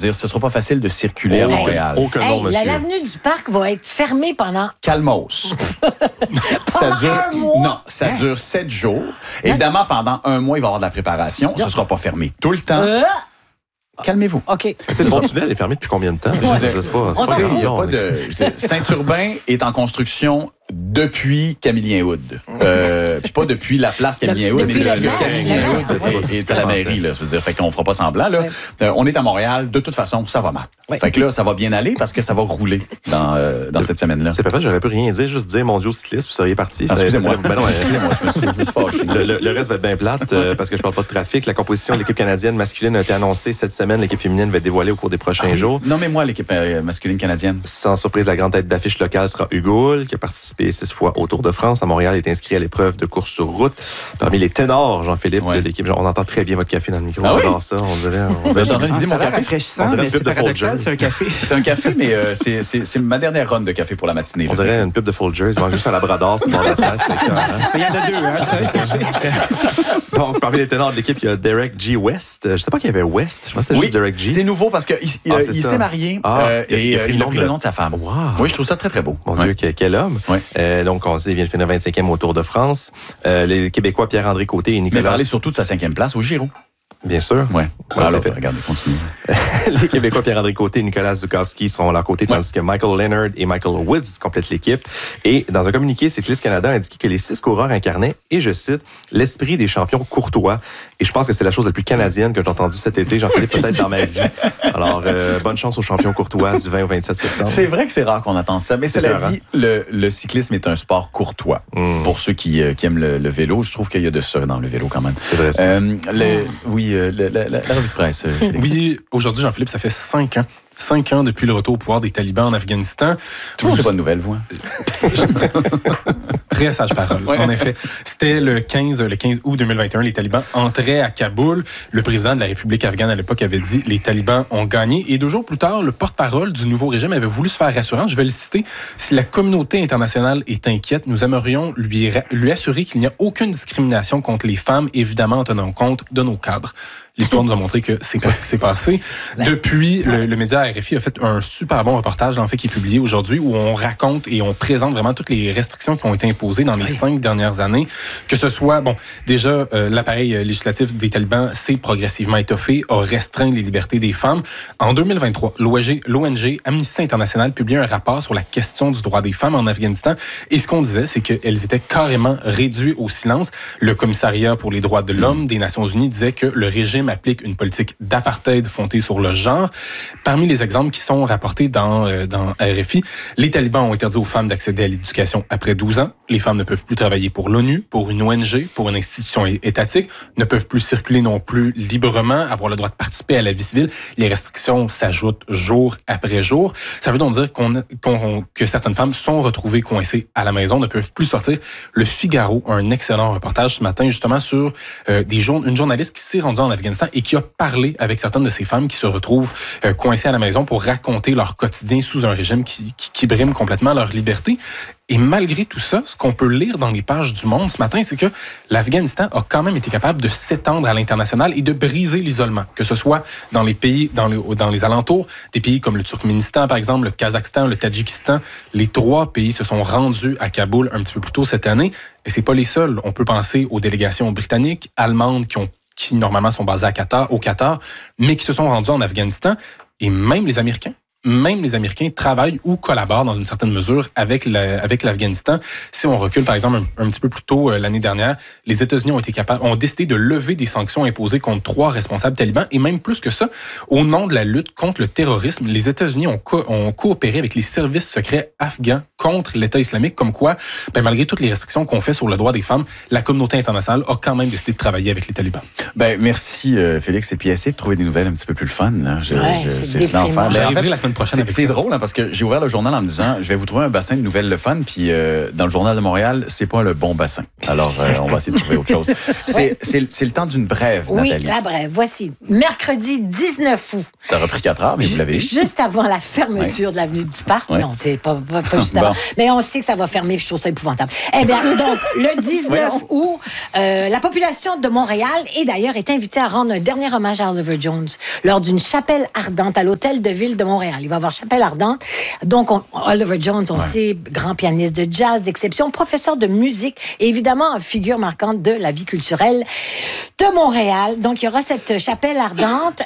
dire, ce sera pas facile de circuler à Montréal. Aucun nom, monsieur. L'avenue du Parc va être fermée pendant... Calmos. Ça dure 7 jours. Évidemment, pendant un mois, il va y avoir de la préparation. Ce ne sera pas fermé tout le temps. Calmez-vous. OK. Le pont tunnel est fermé depuis combien de temps? Saint-Urbain est en construction depuis Camillien-Hood. Puis pas depuis la place Camillien-Hood, mais depuis Camillien-Hood est à la mairie. Là, je veux dire, fait qu'on fera pas semblant. Là. On est à Montréal. De toute façon, ça va mal. Fait que là, ça va bien aller parce que ça va rouler dans cette semaine-là. C'est parfait, j'aurais pu rien dire, juste dire mondiaux cyclistes, puis ça y est parti. Excusez-moi. Je me suis fâché. Le reste va être bien plate parce que je parle pas de trafic. La composition de l'équipe canadienne masculine a été annoncée cette semaine. L'équipe féminine va être dévoilée au cours des prochains jours. Nommez-moi l'équipe masculine canadienne. Sans surprise, la grande tête d'affiche locale sera Hugo Hull, qui a participé 6 fois au Tour de France. À Montréal, il est inscrit à l'épreuve de course sur route. Parmi les ténors, Jean-Philippe, de l'équipe. On entend très bien votre café dans le micro. On adore ça. On dirait mon café. On dirait une pub de Folgers. C'est un café. C'est un café, mais c'est ma dernière run de café pour la matinée. On dirait une pub de Folgers. Il manque juste un labrador sur le bord de la face. Il y en a deux, hein? Donc, parmi les ténors de l'équipe, il y a Derek G. West. Je sais pas qu'il y avait West. Je pense que c'était juste Derek G. C'est nouveau parce qu'il s'est marié et il a pris le nom de sa femme. Wow. Oui, je trouve ça très, très beau. Mon Dieu, quel homme. Ouais. Donc, on sait, il vient de finir 25e au Tour de France. Les Québécois Pierre-André Côté et Nicolas... Mais parler surtout de sa 5e place au Giro. Bien sûr. Oui. Alors, regardez, continuez. Les Québécois Pierre-André Côté et Nicolas Zukowski seront à leur côté, tandis que Michael Leonard et Michael Woods complètent l'équipe. Et dans un communiqué, Cycliste Canada a indiqué que les 6 coureurs incarnaient, et je cite, l'esprit des champions courtois. Et je pense que c'est la chose la plus canadienne que j'ai entendue cet été, Jean-Philippe, peut-être dans ma vie. Alors, bonne chance aux champions courtois du 20 au 27 septembre. C'est vrai que c'est rare qu'on entend ça, mais cela dit, le cyclisme est un sport courtois. Pour ceux qui aiment le vélo, je trouve qu'il y a de ça dans le vélo quand même. C'est vrai ça. La revue de presse, Félix. Oui, aujourd'hui, Jean-Philippe, ça fait 5 ans. 5 ans depuis le retour au pouvoir des talibans en Afghanistan. Toujours pas de nouvelles, vous. Très sage parole, en effet. C'était le 15 août 2021. Les talibans entraient à Kaboul. Le président de la République afghane à l'époque avait dit « Les talibans ont gagné ». Et 2 jours plus tard, le porte-parole du nouveau régime avait voulu se faire rassurant. Je vais le citer. « Si la communauté internationale est inquiète, nous aimerions lui assurer qu'il n'y a aucune discrimination contre les femmes, évidemment en tenant compte de nos cadres. » L'histoire nous a montré que c'est pas ce qui s'est passé. Depuis, le média RFI a fait un super bon reportage, en fait, qui est publié aujourd'hui, où on raconte et on présente vraiment toutes les restrictions qui ont été imposées dans les 5 dernières années. Que ce soit, déjà, l'appareil législatif des talibans s'est progressivement étoffé, a restreint les libertés des femmes. En 2023, l'ONG Amnesty International publiait un rapport sur la question du droit des femmes en Afghanistan. Et ce qu'on disait, c'est qu'elles étaient carrément réduites au silence. Le commissariat pour les droits de l'homme des Nations Unies disait que le régime applique une politique d'apartheid fondée sur le genre. Parmi les exemples qui sont rapportés dans RFI, les talibans ont interdit aux femmes d'accéder à l'éducation après 12 ans. Les femmes ne peuvent plus travailler pour l'ONU, pour une ONG, pour une institution étatique, ne peuvent plus circuler non plus librement, avoir le droit de participer à la vie civile. Les restrictions s'ajoutent jour après jour. Ça veut donc dire que certaines femmes sont retrouvées coincées à la maison, ne peuvent plus sortir. Le Figaro a un excellent reportage ce matin justement sur une journaliste qui s'est rendue en Afghanistan et qui a parlé avec certaines de ces femmes qui se retrouvent coincées à la maison pour raconter leur quotidien sous un régime qui brime complètement leur liberté. Et malgré tout ça, ce qu'on peut lire dans les pages du Monde ce matin, c'est que l'Afghanistan a quand même été capable de s'étendre à l'international et de briser l'isolement, que ce soit dans les pays, dans les alentours, des pays comme le Turkménistan, par exemple, le Kazakhstan, le Tadjikistan. Les 3 pays se sont rendus à Kaboul un petit peu plus tôt cette année. Et c'est pas les seuls. On peut penser aux délégations britanniques, allemandes, qui normalement sont basées au Qatar, mais qui se sont rendus en Afghanistan. Et même les Américains travaillent ou collaborent dans une certaine mesure avec l'Afghanistan. Si on recule, par exemple, un petit peu plus tôt l'année dernière, les États-Unis ont décidé de lever des sanctions imposées contre 3 responsables talibans. Et même plus que ça, au nom de la lutte contre le terrorisme, les États-Unis ont coopéré avec les services secrets afghans contre l'État islamique, comme quoi, malgré toutes les restrictions qu'on fait sur le droit des femmes, la communauté internationale a quand même décidé de travailler avec les talibans. Merci, Félix. Et puis, essayer de trouver des nouvelles un petit peu plus fun. Là. C'est l'enfer. J'arriverai la semaine prochaine. C'est drôle, hein, parce que j'ai ouvert le journal en me disant, je vais vous trouver un bassin de nouvelles le fun, puis dans le journal de Montréal, c'est pas le bon bassin. Alors, on va essayer de trouver autre chose. C'est le temps d'une brève, Nathalie. Oui, la brève. Voici. Mercredi 19 août. Ça a repris 4 heures, mais vous l'avez eu. Juste avant la fermeture de l'avenue du Parc. Ouais. Non, c'est pas juste avant. Mais on sait que ça va fermer, je trouve ça épouvantable. Eh bien, donc, le 19 août, la population de Montréal, et d'ailleurs, est invitée à rendre un dernier hommage à Oliver Jones lors d'une chapelle ardente à l'Hôtel de Ville de Montréal. Il va y avoir chapelle ardente. Donc, Oliver Jones, on sait, grand pianiste de jazz d'exception, professeur de musique et évidemment, figure marquante de la vie culturelle de Montréal. Donc, il y aura cette chapelle ardente.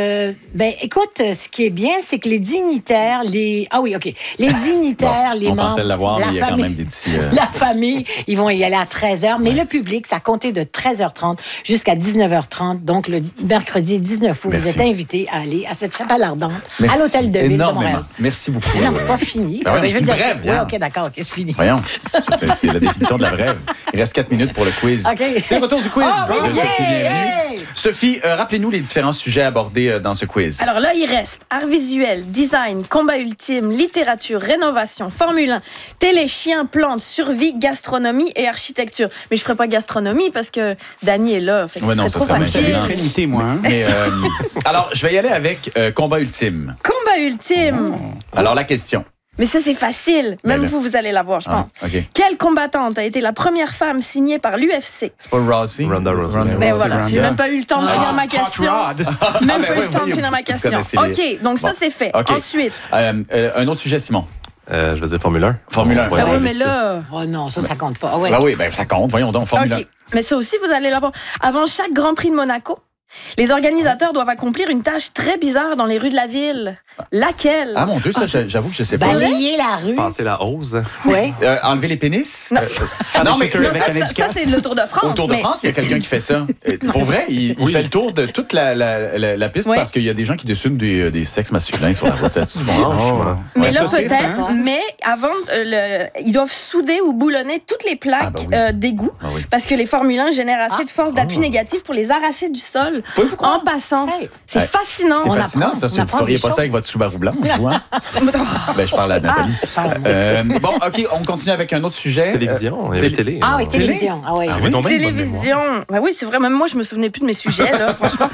Écoute, ce qui est bien, c'est que les dignitaires, les dignitaires, les on membres, pensait l'avoir, mais il y a quand famille, même des petits... la famille, ils vont y aller à 13h, mais le public, ça comptait de 13h30 jusqu'à 19h30. Donc, le mercredi 19 août, vous êtes invités à aller à cette chapelle ardente à l'Hôtel de Ville de Montréal. Merci beaucoup. Non, mais c'est pas fini. C'est une brève. Oui, OK, d'accord, OK, c'est fini. Voyons, c'est la définition de la brève. Il reste 4 minutes pour le quiz. Okay. C'est le retour du quiz de Sophie. Bienvenue. Sophie, rappelez-nous les différents sujets abordés dans ce quiz. Alors là, il reste art visuel, design, combat ultime, littérature, rénovation, Formule 1, télé, chien, plantes, survie, gastronomie et architecture. Mais je ferai pas gastronomie parce que Dany est là. Fait que Ouais, non, c'est ça trop serait facile. bien. Je suis très limité, moi. Hein? Mais, alors, je vais y aller avec combat ultime. Combat ultime. Alors, la question. Mais ça, c'est facile. Même Ben, vous allez l'avoir, je pense. OK. Quelle combattante a été la première femme signée par l'UFC? C'est pas Rousey? Ronda Rousey. Ben voilà, j'ai même pas eu le temps de finir ma Hot question. Rod. Même ben pas eu oui, le temps de oui, finir ma vous question. connaissez les- OK, donc ça, Bon. c'est fait. OK. Ensuite. Un autre sujet, Simon. Je veux dire Formule 1. Formule 1. On va y Ah aller oui, mais là-dessus. là... Oh non, ça compte pas. Ah ouais. Ben oui, ben ça compte. Voyons donc, Formule 1. OK. Mais ça aussi, vous allez l'avoir. Avant chaque Grand Prix de Monaco, les organisateurs doivent accomplir une tâche très bizarre dans les rues de la ville. Laquelle? Ah mon Dieu, ça, j'avoue que je sais pas. Balayer la rue. Passer la hausse. Oui. Enlever les pénis? Non. Non, mais Non, ça, c'est le Tour de France. au Tour de mais- France, il y a quelqu'un qui fait ça. Pour vrai, il fait le tour de toute la piste Oui. parce qu'il y a des gens qui dessinent des sexes masculins sur la route. C'est du bon sens. Mais Ouais, là, ça, c'est ça, peut-être, hein. mais avant, ils doivent souder ou boulonner toutes les plaques Ah, bah oui. d'égout Ah oui. parce que les Formule 1 génèrent assez de force d'appui négative pour les arracher du sol Pouvez-vous croire? en passant. Hey. C'est Hey. fascinant. C'est On fascinant, apprend- ça. on Vous ne apprend feriez des pas ça avec choses. votre Subaru blanche, vous, hein? Ben, je parle à Nathalie. Bon, OK, on continue avec un autre sujet. Télévision, il y avait télé. Ah oui, Télé? télévision. Ah oui. oui, donc, ben, bonne Télévision. Ben oui, c'est vrai. Même moi, je me souvenais plus de mes sujets, là, franchement.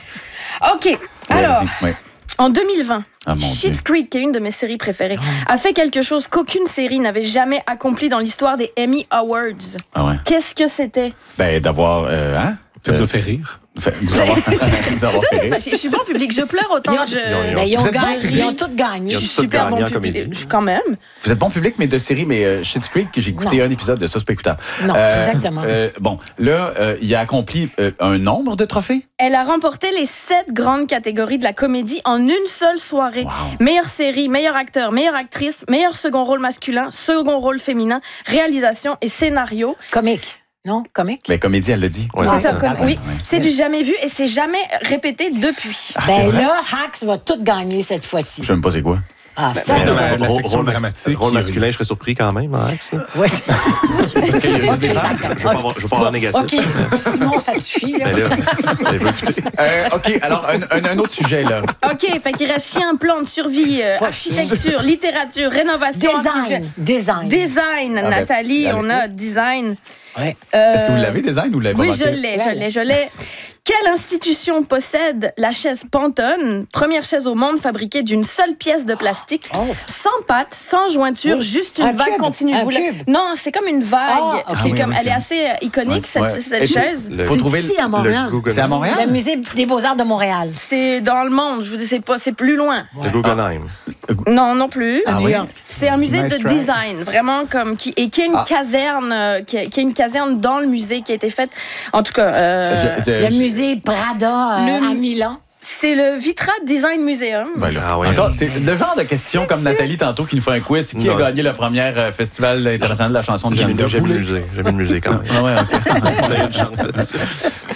OK. Alors, Allez-y, ouais. en 2020, Ah, mon Dieu. Schitt's Creek, qui est une de mes séries préférées, a fait quelque chose qu'aucune série n'avait jamais accompli dans l'histoire des Emmy Awards. Ah ouais. Qu'est-ce que c'était? Ben, d'avoir... hein? Ça vous a fait rire? Nous avoir fait rire. Je suis bon public, je pleure autant que je... Ben, ils ont Vous êtes gagné, bon ils ont tous gagné. Je Ils ont suis tous super gagné bon en public. comédie. Quand même. Vous êtes bon public, mais de série, mais Schitt's Creek, j'ai écouté Non. un épisode de ça, c'est pas écoutable. Non, exactement. Bon, là, il a accompli un nombre de trophées. Elle a remporté les 7 grandes catégories de la comédie en une seule soirée. Wow. Meilleure série, meilleur acteur, meilleure actrice, meilleur second rôle masculin, second rôle féminin, réalisation et scénario. Comique. Non, comique. Mais comédie, elle l'a dit. Ouais, C'est c'est ça, ça. comme- oui. Ouais. C'est du jamais vu et c'est jamais répété depuis. Ah, c'est Ben vrai? là, Hax va tout gagner cette fois-ci. Je sais même pas c'est quoi. Ah, ça, Mais c'est dans bon. la section dramatique, Rôle il y a masculin, je serais surpris quand même, hein, Alex. Ouais. Parce qu'il y a juste des femmes. Je vais pas avoir négatif. OK. Simon, ça suffit, là. Mais là, elle veut écouter. OK, alors, un autre sujet, là. OK, fait qu'il reste chien, plante, survie, architecture, littérature, rénovation. Design. Design, ben, Nathalie, allez. on a design. Ouais. Est-ce que vous l'avez, design, ou vous l'avez Oui, pas je l'ai. Quelle institution possède la chaise Pantone, première chaise au monde fabriquée d'une seule pièce de plastique, sans pattes, sans jointure, Oui. juste une Un vague cube. continue? Un Vous cube. Non, c'est comme une vague. Ah, ok. C'est oui, comme, oui, elle est assez iconique, Ouais. cette Et puis, chaise. Faut trouver ici, à Montréal. Le Google. C'est à Montréal? Le musée des Beaux-Arts de Montréal. C'est dans le monde. Je vous dis, c'est plus loin. Le Guggenheim. Non, non plus. Ah oui? C'est un musée Nice de try. design, vraiment comme qui a une caserne, qui a une caserne dans le musée qui a été faite. En tout cas, Le musée Prada Le- à Milan. c'est le Vitra Design Museum. Ben là, Ah ouais. encore, c'est le genre de question comme Nathalie tantôt qui nous fait un quiz. Qui a Non. gagné le premier festival international de la chanson de J'aime Canada? le musée. J'aime le musée quand même. Ah ouais, OK. On a eu une chance là-dessus.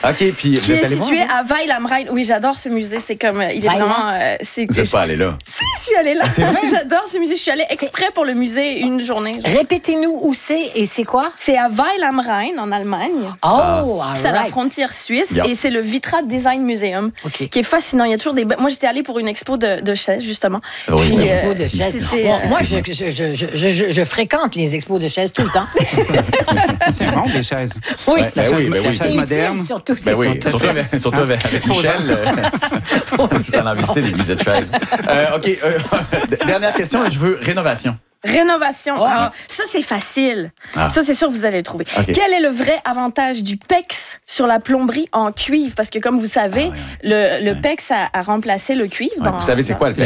OK, puis qui est situé à Weil am Rhein. Oui, j'adore ce musée. C'est comme, il est vraiment... Vous n'êtes pas allé là? Si, je suis allée là. C'est vrai? J'adore ce musée. Je suis allée exprès pour le musée une journée. Répétez-nous où c'est et c'est quoi? C'est à Weil am Rhein, en Allemagne. Oh, C'est à la frontière suisse et c'est le Vitra Design Museum qui est fascinant. Il y a toujours des... Moi, j'étais allée pour une expo de chaises, justement. Oui. Une expo de chaises. Moi, je fréquente les expos de chaises tout le temps. C'est un monde, les chaises. Oui, Ouais, La chaise c'est moderne. utile, surtout. Ben oui, surtout avec Michel. T'en as visité des musées de chaises. OK, dernière question, je veux rénovation. Rénovation. Alors, ça, c'est facile. Ça, c'est sûr que vous allez le trouver. Okay. Quel est le vrai avantage du PEX sur la plomberie en cuivre? Parce que, comme vous savez, le PEX a remplacé le cuivre. Vous savez, c'est quoi le PEX?